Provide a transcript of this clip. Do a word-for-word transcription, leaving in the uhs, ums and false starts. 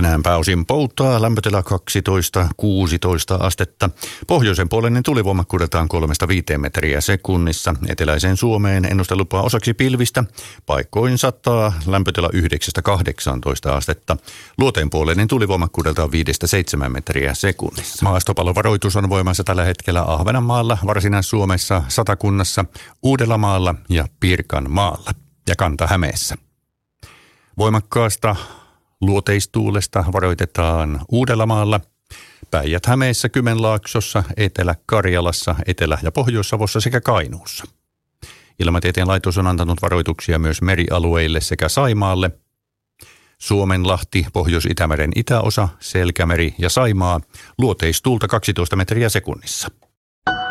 Tänään pääosin poutaa, lämpötila kaksitoista kuusitoista astetta. Pohjoisen puoleinen tulivoimakkuudeltaan kolmesta viiteen metriä sekunnissa. Eteläiseen Suomeen ennustelupaa osaksi pilvistä. Paikkoin sataa, lämpötila yhdeksästä kahdeksaantoista astetta. Luoteen puoleinen tulivoimakkuudeltaan viidestä seitsemään metriä sekunnissa. Maastopallovaroitus on voimassa tällä hetkellä Ahvenanmaalla, Varsinais-Suomessa, Satakunnassa, Uudellamaalla ja Pirkanmaalla ja Kanta-Hämeessä. Voimakkaasta luoteistuulesta varoitetaan Uudellamaalla, Päijät-Hämeessä, Kymenlaaksossa, Etelä-Karjalassa, Etelä- ja Pohjois-Savossa sekä Kainuussa. Ilmatieteen laitos on antanut varoituksia myös merialueille sekä Saimaalle. Suomenlahti, Pohjois-Itämeren itäosa, Selkämeri ja Saimaa, luoteistuulta kaksitoista metriä sekunnissa.